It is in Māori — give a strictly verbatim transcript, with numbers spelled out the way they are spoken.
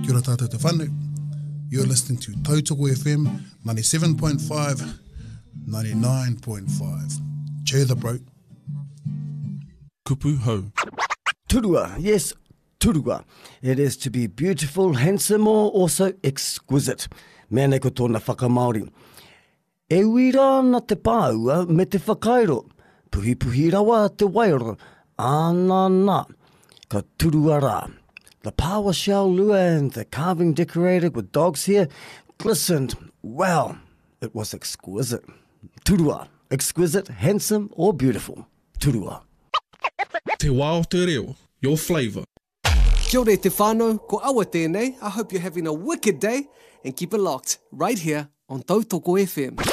Kia ora tātou te whanu. You're listening to Tautoko F M ninety-seven point five, ninety-nine point five. Cheer the bro. Kupu hau. Turua, yes, turua. It is to be beautiful, handsome, or also exquisite. Mea nei ko tōna whakamaori. E uira na te pāua me te whakairo. Puhi puhi rawa te wairo. Ana na. Ka turua rā. The power shell lure and the carving decorated with dogs here glistened. Well, it was exquisite. Turua. Exquisite, handsome, or beautiful. Turua. Te wā o te reo. Your flavour. Kia ora te whānau, ko awa tēnei. I hope you're having a wicked day and keep it locked right here on Tautoko F M.